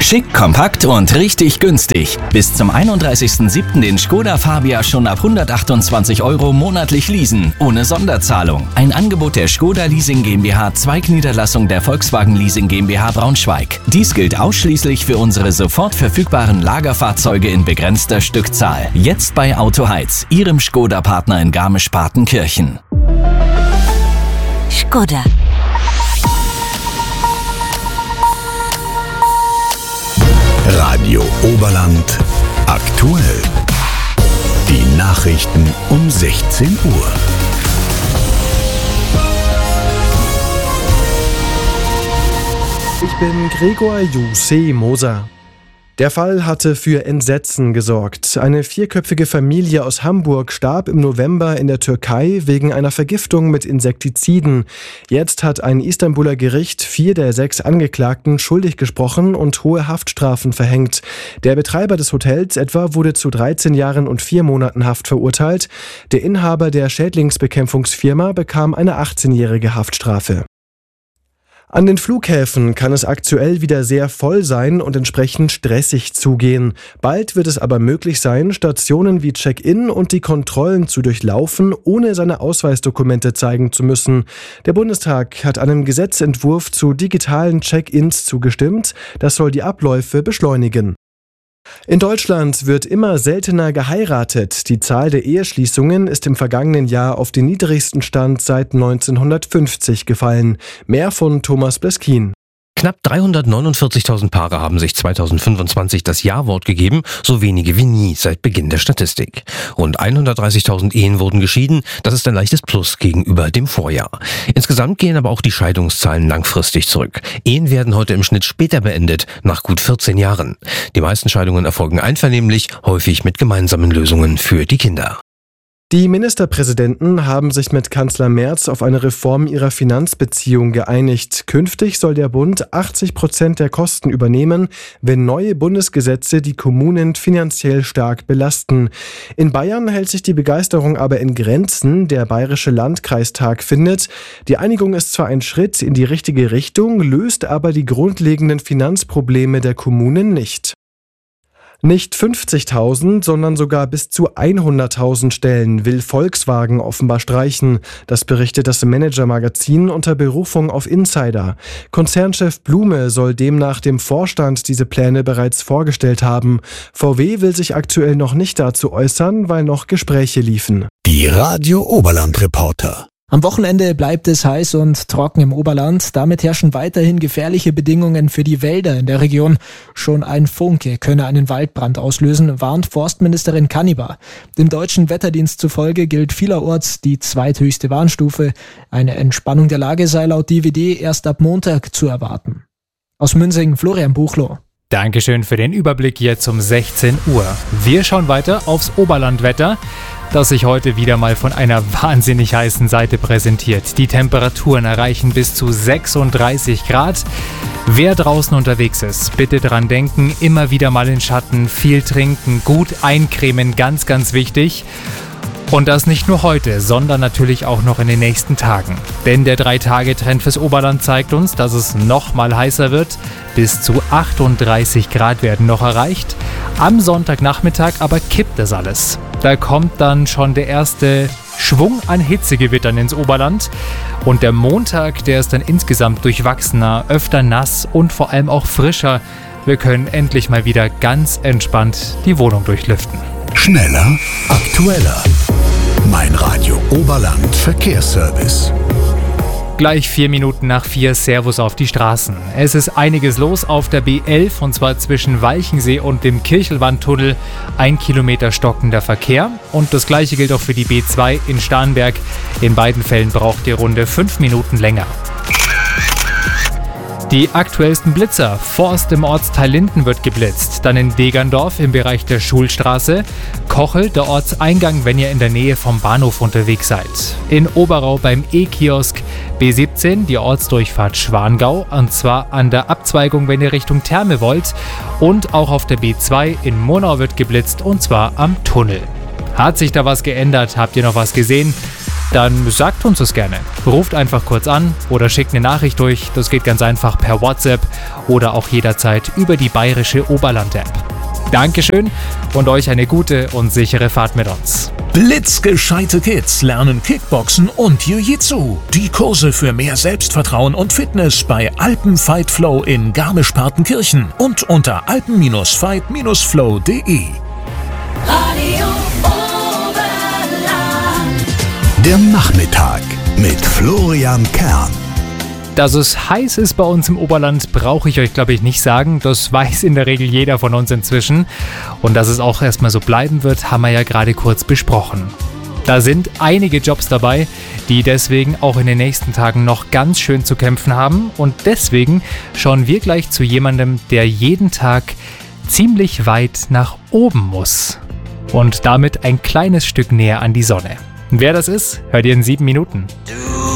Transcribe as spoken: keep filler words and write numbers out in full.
Schick, kompakt und richtig günstig. Bis zum einunddreißigsten siebten den Skoda Fabia schon ab hundertachtundzwanzig Euro monatlich leasen, ohne Sonderzahlung. Ein Angebot der Skoda Leasing GmbH, Zweigniederlassung der Volkswagen Leasing GmbH Braunschweig. Dies gilt ausschließlich für unsere sofort verfügbaren Lagerfahrzeuge in begrenzter Stückzahl. Jetzt bei Autoheiz, Ihrem Skoda-Partner in Garmisch-Partenkirchen. Skoda. Radio Oberland aktuell. Die Nachrichten um sechzehn Uhr. Ich bin Gregor Jussi Moser. Der Fall hatte für Entsetzen gesorgt. Eine vierköpfige Familie aus Hamburg starb im November in der Türkei wegen einer Vergiftung mit Insektiziden. Jetzt hat ein Istanbuler Gericht vier der sechs Angeklagten schuldig gesprochen und hohe Haftstrafen verhängt. Der Betreiber des Hotels etwa wurde zu dreizehn Jahren und vier Monaten Haft verurteilt. Der Inhaber der Schädlingsbekämpfungsfirma bekam eine achtzehnjährige Haftstrafe. An den Flughäfen kann es aktuell wieder sehr voll sein und entsprechend stressig zugehen. Bald wird es aber möglich sein, Stationen wie Check-in und die Kontrollen zu durchlaufen, ohne seine Ausweisdokumente zeigen zu müssen. Der Bundestag hat einem Gesetzentwurf zu digitalen Check-ins zugestimmt. Das soll die Abläufe beschleunigen. In Deutschland wird immer seltener geheiratet. Die Zahl der Eheschließungen ist im vergangenen Jahr auf den niedrigsten Stand seit neunzehnhundertfünfzig gefallen. Mehr von Thomas Bleskin. Knapp dreihundertneunundvierzigtausend Paare haben sich zweitausendfünfundzwanzig das Ja-Wort gegeben, so wenige wie nie seit Beginn der Statistik. Rund hundertdreißigtausend Ehen wurden geschieden, das ist ein leichtes Plus gegenüber dem Vorjahr. Insgesamt gehen aber auch die Scheidungszahlen langfristig zurück. Ehen werden heute im Schnitt später beendet, nach gut vierzehn Jahren. Die meisten Scheidungen erfolgen einvernehmlich, häufig mit gemeinsamen Lösungen für die Kinder. Die Ministerpräsidenten haben sich mit Kanzler Merz auf eine Reform ihrer Finanzbeziehung geeinigt. Künftig soll der Bund achtzig Prozent der Kosten übernehmen, wenn neue Bundesgesetze die Kommunen finanziell stark belasten. In Bayern hält sich die Begeisterung aber in Grenzen. Der Bayerische Landkreistag findet, die Einigung ist zwar ein Schritt in die richtige Richtung, löst aber die grundlegenden Finanzprobleme der Kommunen nicht. Nicht fünfzigtausend, sondern sogar bis zu hunderttausend Stellen will Volkswagen offenbar streichen. Das berichtet das Manager-Magazin unter Berufung auf Insider. Konzernchef Blume soll demnach dem Vorstand diese Pläne bereits vorgestellt haben. V W will sich aktuell noch nicht dazu äußern, weil noch Gespräche liefen. Die Radio Oberland Reporter. Am Wochenende bleibt es heiß und trocken im Oberland. Damit herrschen weiterhin gefährliche Bedingungen für die Wälder in der Region. Schon ein Funke könne einen Waldbrand auslösen, warnt Forstministerin Kannibar. Dem deutschen Wetterdienst zufolge gilt vielerorts die zweithöchste Warnstufe. Eine Entspannung der Lage sei laut D W D erst ab Montag zu erwarten. Aus Münsing, Florian Buchloh. Dankeschön für den Überblick jetzt um sechzehn Uhr. Wir schauen weiter aufs Oberlandwetter, das sich heute wieder mal von einer wahnsinnig heißen Seite präsentiert. Die Temperaturen erreichen bis zu sechsunddreißig Grad. Wer draußen unterwegs ist, bitte dran denken, immer wieder mal in Schatten, viel trinken, gut eincremen, ganz, ganz wichtig. Und das nicht nur heute, sondern natürlich auch noch in den nächsten Tagen. Denn der drei Tage Trend fürs Oberland zeigt uns, dass es noch mal heißer wird. Bis zu achtunddreißig Grad werden noch erreicht. Am Sonntagnachmittag aber kippt das alles. Da kommt dann schon der erste Schwung an Hitzegewittern ins Oberland. Und der Montag, der ist dann insgesamt durchwachsener, öfter nass und vor allem auch frischer. Wir können endlich mal wieder ganz entspannt die Wohnung durchlüften. Schneller, aktueller. Mein Radio Oberland Verkehrsservice. Gleich vier Minuten nach vier, Servus auf die Straßen. Es ist einiges los auf der B elf und zwar zwischen Walchensee und dem Kirchelwandtunnel. Ein Kilometer stockender Verkehr. Und das gleiche gilt auch für die B zwei in Starnberg. In beiden Fällen braucht die Runde fünf Minuten länger. Die aktuellsten Blitzer. Forst im Ortsteil Linden wird geblitzt. Dann in Degerndorf im Bereich der Schulstraße. Kochel, der Ortseingang, wenn ihr in der Nähe vom Bahnhof unterwegs seid. In Oberau beim E-Kiosk. B siebzehn, die Ortsdurchfahrt Schwangau. Und zwar an der Abzweigung, wenn ihr Richtung Therme wollt. Und auch auf der B zwei in Monau wird geblitzt und zwar am Tunnel. Hat sich da was geändert? Habt ihr noch was gesehen? Dann sagt uns das gerne. Ruft einfach kurz an oder schickt eine Nachricht durch. Das geht ganz einfach per WhatsApp oder auch jederzeit über die bayerische Oberland-App. Dankeschön und euch eine gute und sichere Fahrt mit uns. Blitzgescheite Kids lernen Kickboxen und Jiu-Jitsu. Die Kurse für mehr Selbstvertrauen und Fitness bei Alpen Fight Flow in Garmisch-Partenkirchen und unter alpen Fight Flow punkt de. Radio Oberland. Der Nachmittag mit Florian Kern. Dass es heiß ist bei uns im Oberland, brauche ich euch, glaube ich, nicht sagen. Das weiß in der Regel jeder von uns inzwischen. Und dass es auch erstmal so bleiben wird, haben wir ja gerade kurz besprochen. Da sind einige Jobs dabei, die deswegen auch in den nächsten Tagen noch ganz schön zu kämpfen haben. Und deswegen schauen wir gleich zu jemandem, der jeden Tag ziemlich weit nach oben muss. Und damit ein kleines Stück näher an die Sonne. Und wer das ist, hört ihr in sieben Minuten.